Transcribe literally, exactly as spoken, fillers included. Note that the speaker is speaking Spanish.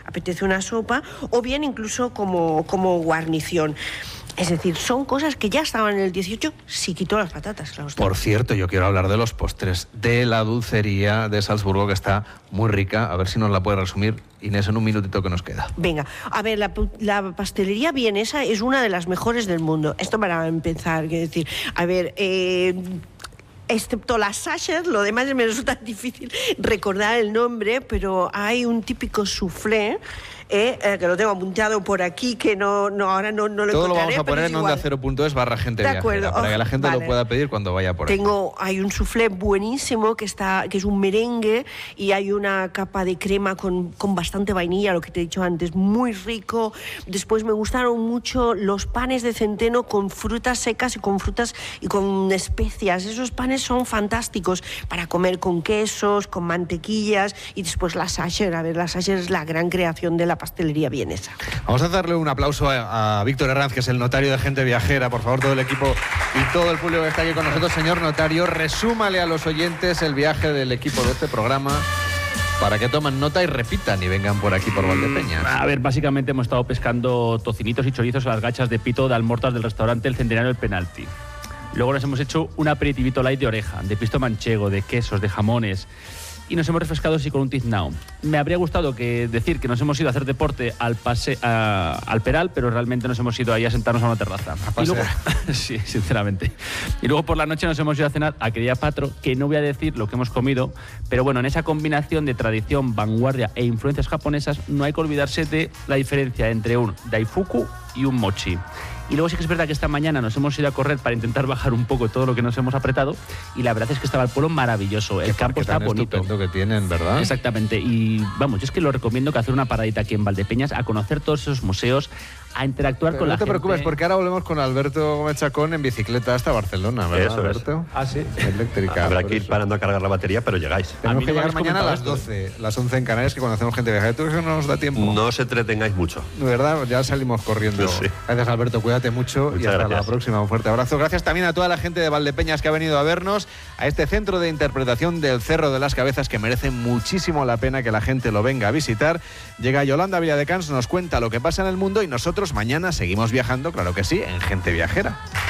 apetece una sopa, o bien incluso como, como guarnición. Es decir, son cosas que ya estaban en el dieciocho, si quitó las patatas, claro está. Por cierto, yo quiero hablar de los postres, de la dulcería de Salzburgo, que está muy rica. A ver si nos la puede resumir Inés en un minutito que nos queda. Venga, a ver, la, la pastelería vienesa es una de las mejores del mundo. Esto para empezar, quiero decir, a ver... Eh, excepto las Sacher, lo demás me resulta difícil recordar el nombre, pero hay un típico soufflé, eh, eh, que lo tengo apuntado por aquí, que no, no ahora no, no lo Todo encontraré. Todo lo vamos a poner en onda cero punto es barra gente viajera, acuerdo, para que la gente vale. lo pueda pedir cuando vaya por ahí. Tengo, hay un soufflé buenísimo que está, que es un merengue y hay una capa de crema con, con bastante vainilla, lo que te he dicho antes, muy rico. Después me gustaron mucho los panes de centeno con frutas secas y con frutas y con especias. Esos panes son fantásticos para comer con quesos, con mantequillas, y después la Sacher. A ver, la Sacher es la gran creación de la pastelería vienesa. Vamos a darle un aplauso a, a Víctor Herranz, que es el notario de Gente Viajera. Por favor, todo el equipo y todo el público que está aquí con nosotros. Señor notario, resúmale a los oyentes el viaje del equipo de este programa para que tomen nota y repitan y vengan por aquí por Valdepeñas. A ver, básicamente hemos estado pescando tocinitos y chorizos a las gachas de pito de almortas del restaurante El Centenario del Penalti. Luego nos hemos hecho un aperitivito light de oreja, de pisto manchego, de quesos, de jamones, y nos hemos refrescado así con un tiznao. Me habría gustado que decir que nos hemos ido a hacer deporte al pase, a, al Peral, pero realmente nos hemos ido ahí a sentarnos a una terraza. A y luego, sí, sinceramente. Y luego por la noche nos hemos ido a cenar a Querida Patro, que no voy a decir lo que hemos comido, pero bueno, en esa combinación de tradición, vanguardia e influencias japonesas, no hay que olvidarse de la diferencia entre un daifuku y un mochi. Y luego sí que es verdad que esta mañana nos hemos ido a correr para intentar bajar un poco todo lo que nos hemos apretado, y la verdad es que estaba el pueblo maravilloso, el campo está bonito. Que tienen, ¿verdad? Exactamente, y vamos, yo es que lo recomiendo que hacer una paradita aquí en Valdepeñas, a conocer todos esos museos, a interactuar Pero con no la gente. No te preocupes, porque ahora volvemos con Alberto Gómez Chacón en bicicleta hasta Barcelona, ¿verdad, Eso Alberto? Es. Ah, sí. Eléctrica. Habrá que ir parando a cargar la batería, pero llegáis. Tenemos que llegar mañana a las doce, las once en Canarias, que cuando hacemos Gente Viajera. ¿Tú crees que no nos da tiempo? No os entretengáis mucho. De verdad, ya salimos corriendo. Sí. Gracias, Alberto, cuídate mucho. Muchas y hasta gracias. la próxima. Un fuerte abrazo. Gracias también a toda la gente de Valdepeñas que ha venido a vernos, a este centro de interpretación del Cerro de las Cabezas, que merece muchísimo la pena que la gente lo venga a visitar. Llega Yolanda Villadecans, nos cuenta lo que pasa en el mundo, y nosotros mañana seguimos viajando, claro que sí, en Gente Viajera.